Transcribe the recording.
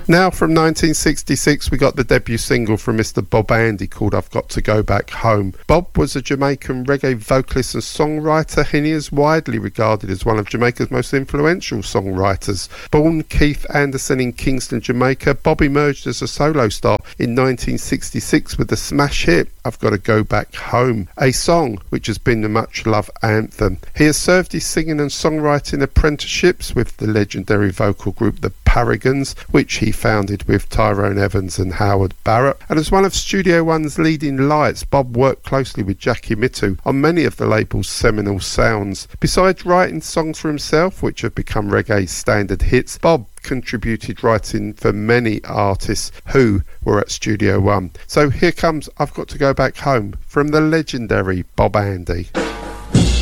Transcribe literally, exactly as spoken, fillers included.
Now from nineteen sixty-six we got the debut single from Mister Bob Andy called I've Got to Go Back Home. Bob was a Jamaican reggae vocalist and songwriter, and he is widely regarded as one of Jamaica's most influential songwriters. Born Keith Anderson in Kingston, Jamaica, Bob emerged as a solo star in nineteen sixty-six with the smash hit I've Got to Go Back Home, a song which has been a much loved anthem. He has served his singing and songwriting apprenticeships with the legendary vocal group The Paragons, which he founded with Tyrone Evans and Howard Barrett, and as one of Studio One's leading lights, Bob worked closely with Jackie Mittoo on many of the label's seminal sounds. Besides writing songs for himself, which have become reggae standard hits, Bob contributed writing for many artists who were at Studio One. So here comes I've Got to Go Back Home from the legendary Bob Andy.